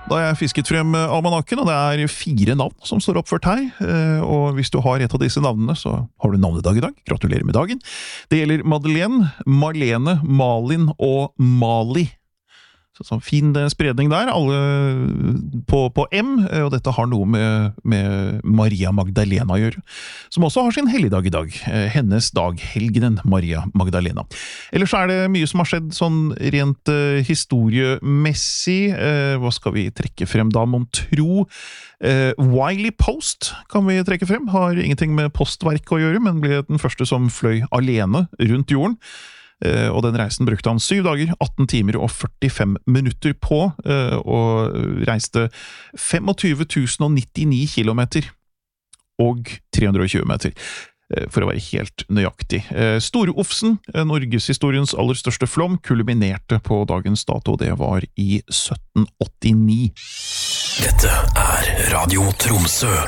Da har jeg fisket frem almanakken, og det er 4 navn som står oppført her. Og hvis du har et av disse navnene, så har du navnedag i dag. Gratulerer med dagen. Det gjelder Madeleine, Marlene, Malin og Mali. Så fin spredning der, alle på M, og dette har noe med Maria Magdalena å gjøre, som også har sin helligdag i dag. Hennes dag, helgenen Maria Magdalena. Ellers er det mye som har skjedd sånn rent historiemessig. Hva skal vi trekke frem da, mon tro? Wiley Post kan vi trekke frem, har ingenting med postverk å gjøre, men ble den første som fløy alene rundt jorden. Og den reisen brukte han 7 dager, 18 timer og 45 minutter på, og reiste 25 099 kilometer og 320 meter, for å være helt nøyaktig. Store-Ofsen, Norgeshistoriens aller største flom, kulminerte på dagens dato, det var i 1789. Dette er Radio Tromsø.